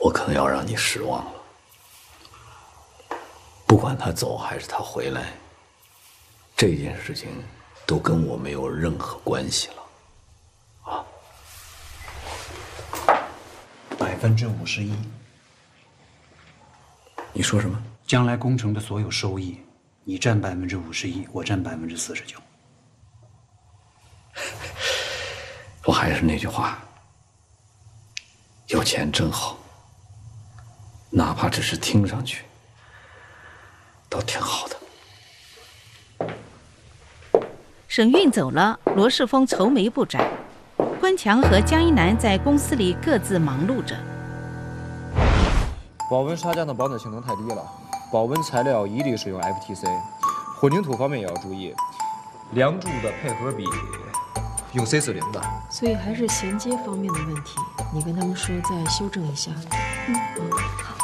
我可能要让你失望了。不管他走还是他回来，这件事情都跟我没有任何关系了，啊 51%。 你说什么？ 将来工程的所有收益，你占51%，我占49%。 我还是那句话，有钱真好，哪怕只是听上去，都挺好的。 沈运走了，罗世峰愁眉不展，关强和江一南在公司里各自忙碌着。 保温砂浆的保暖性能太低了，保温材料一律使用 FTC， 混凝土方面也要注意，梁柱的配合比用 C40的。 所以还是衔接方面的问题，你跟他们说再修正一下。 好。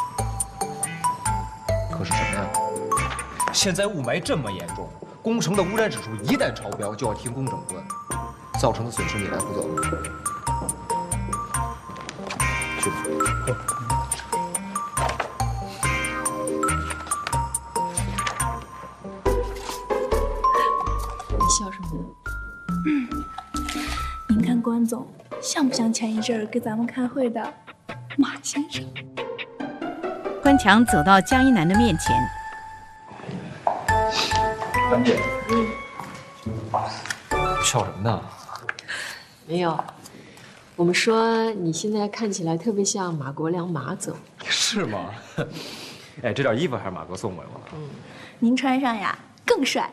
可是什么呀？现在雾霾这么严重，工程的污染指数一旦超标，就要停工整顿，造成的损失你来负责。去吧。 笑什么呢？ 您看关总像不像前一阵儿给咱们开会的马先生？ 关强走到江一南的面前。 关姐，笑什么呢？ 没有，我们说你现在看起来特别像马国良马总。 是吗？哎，这件衣服还是马哥送我的。 您穿上呀更帅。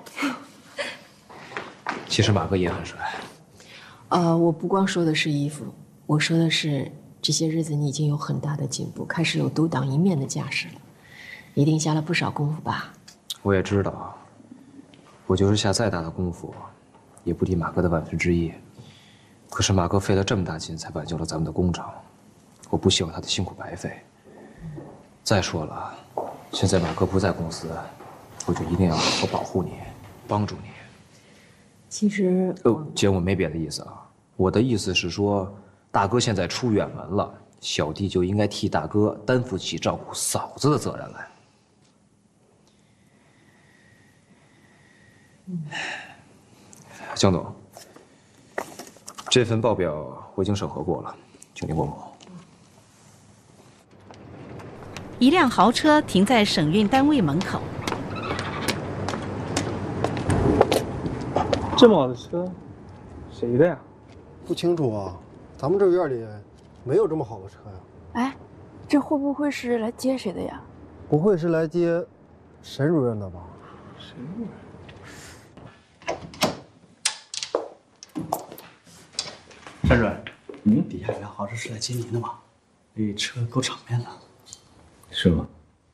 其实马哥也很帅。 我不光说的是衣服，我说的是这些日子你已经有很大的进步，开始有独当一面的架势了，一定下了不少功夫吧？ 我也知道，我就是下再大的功夫，也不敌马哥的1/1000。可是马哥费了这么大劲才挽救了咱们的工程，我不希望他的辛苦白费。再说了，现在马哥不在公司，我就一定要好好保护你，帮助你。 其实， 姐，我没别的意思啊，我的意思是说，大哥现在出远门了，小弟就应该替大哥担负起照顾嫂子的责任来。江总，这份报表我已经审核过了，请您过目。 一辆豪车停在省运单位门口。 这么好的车，谁的呀？ 不清楚啊，咱们这院里没有这么好的车呀。 哎，这会不会是来接谁的呀？ 不会是来接沈主任的吧？ 沈主任。 沈主任，底下有辆豪车是来接您的吗？这车够场面的。 是吗？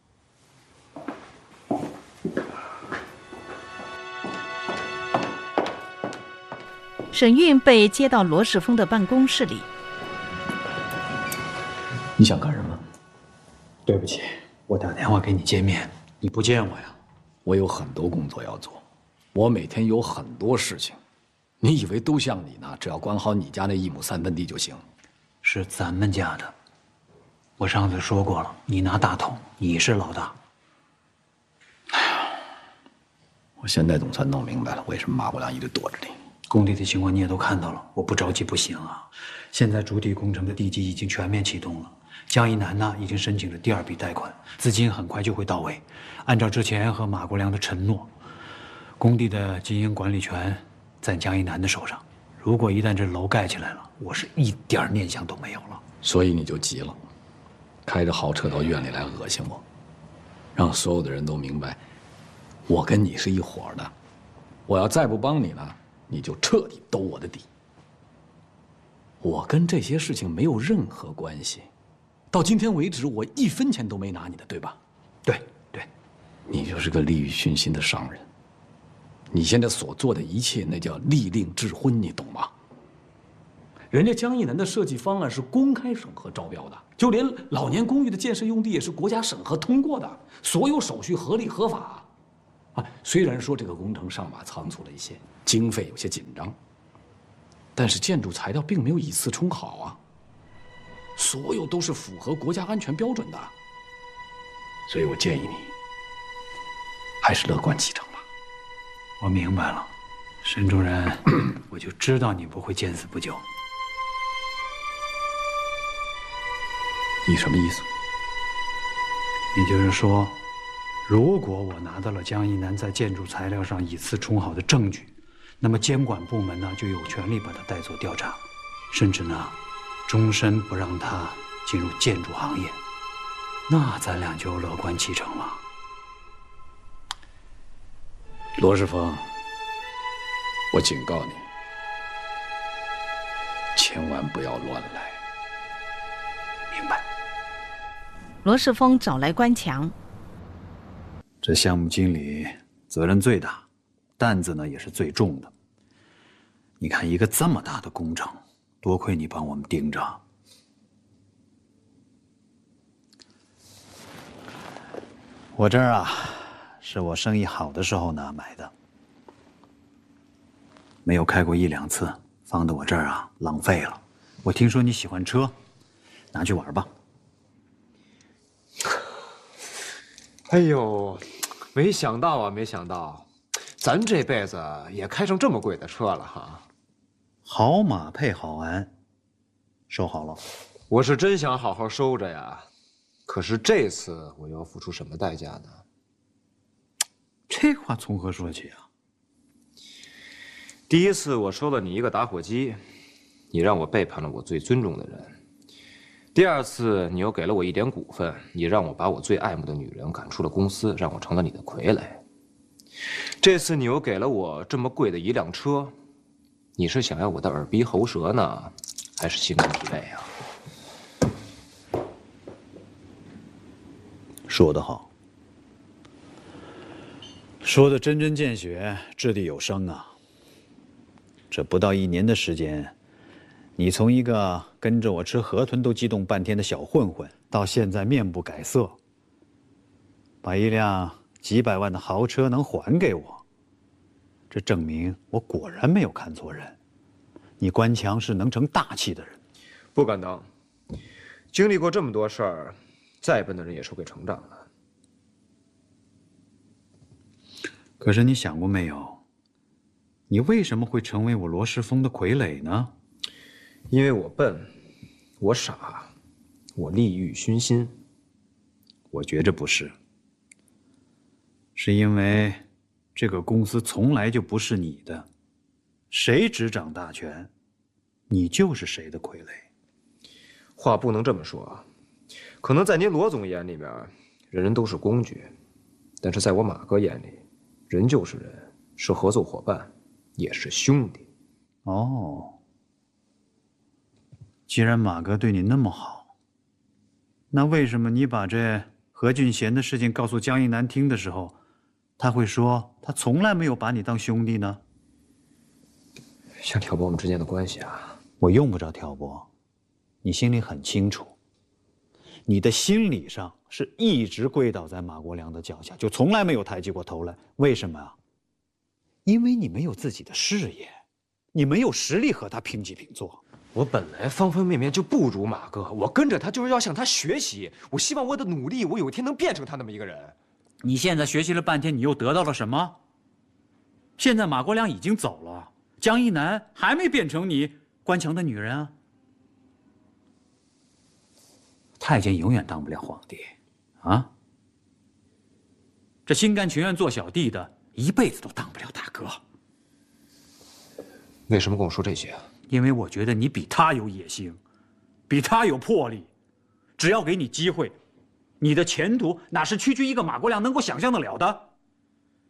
沈运被接到罗世峰的办公室里。 你想干什么？ 对不起，我打电话给你见面，你不见我呀？ 我有很多工作要做，我每天有很多事情。你以为都像你呢？只要管好你家那1亩3分地就行？ 是咱们家的。我上次说过了，你拿大头，你是老大。 哎呀，我现在总算弄明白了，为什么马国良一直躲着你。 工地的情况你也都看到了，我不着急不行啊。现在主体工程的地基已经全面启动了，江一南呢已经申请了第2笔贷款，资金很快就会到位。按照之前和马国良的承诺，工地的经营管理权在江一南的手上。如果一旦这楼盖起来了，我是一点念想都没有了。 所以你就急了，开着豪车到院里来恶心我，让所有的人都明白，我跟你是一伙的。我要再不帮你呢，你就彻底兜我的底。我跟这些事情没有任何关系，到今天为止，我1分钱都没拿你的，对吧？ 对， 你就是个利欲熏心的商人。你现在所做的一切，那叫利令智昏，你懂吗？人家江一南的设计方案是公开审核招标的，就连老年公寓的建设用地也是国家审核通过的，所有手续合理合法。虽然说这个工程上马仓促了一些，经费有些紧张，但是建筑材料并没有以次充好啊。 所有都是符合国家安全标准的。所以我建议你还是乐观其成吧。 我明白了，沈主任，我就知道你不会见死不救。 你什么意思？ 也就是说，如果我拿到了江一南在建筑材料上以次充好的证据，那么监管部门呢就有权利把他带走调查，甚至呢，终身不让他进入建筑行业。那咱俩就乐观其成了。 罗世峰，我警告你，千万不要乱来。 明白。 罗世峰找来关强， 这项目经理责任最大，担子呢也是最重的。你看一个这么大的工程，多亏你帮我们盯着。我这儿啊，是我生意好的时候呢买的，没有开过1、2次，放到我这儿啊浪费了。我听说你喜欢车，拿去玩吧。 哎呦，没想到啊，没想到，咱这辈子也开上这么贵的车了哈！ 好马配好鞍，收好了。 我是真想好好收着呀，可是这次我要付出什么代价呢？ 这话从何说起啊？ 第一次我收了你一个打火机，你让我背叛了我最尊重的人；第二次你又给了我1点股份，你让我把我最爱慕的女人赶出了公司，让我成了你的傀儡。这次你又给了我这么贵的1辆车，你是想要我的耳鼻喉舌呢，还是心肝脾胃啊？ 说得好，说的针针见血，掷地有声啊！这不到1年的时间，你从一个跟着我吃河豚都激动半天的小混混，到现在面不改色，把一辆几百万的豪车能还给我，这证明我果然没有看错人。你关强是能成大器的人。 不敢当，经历过这么多事儿，再笨的人也是会成长的。 可是你想过没有，你为什么会成为我罗世峰的傀儡呢？ 因为我笨，我傻，我利欲熏心。 我觉着不是，是因为这个公司从来就不是你的，谁执掌大权，你就是谁的傀儡。 话不能这么说啊，可能在您罗总眼里面，人人都是工具，但是在我马哥眼里，人就是人，是合作伙伴，也是兄弟。 哦。既然马哥对你那么好，那为什么你把这何俊贤的事情告诉江一南听的时候，他会说他从来没有把你当兄弟呢？ 想挑拨我们之间的关系啊？ 我用不着挑拨，你心里很清楚，你的心理上是一直跪倒在马国良的脚下，就从来没有抬起过头来。为什么啊？因为你没有自己的事业，你没有实力和他平起平坐。 我本来方方面面就不如马哥，我跟着他就是要向他学习。我希望我的努力，我有一天能变成他那么一个人。 你现在学习了半天，你又得到了什么？现在马国良已经走了，江一南还没变成你关强的女人啊。太监永远当不了皇帝，啊！这心甘情愿做小弟的，一辈子都当不了大哥。 为什么跟我说这些啊？ 因为我觉得你比他有野心，比他有魄力。只要给你机会，你的前途哪是区区一个马国良能够想象得了的？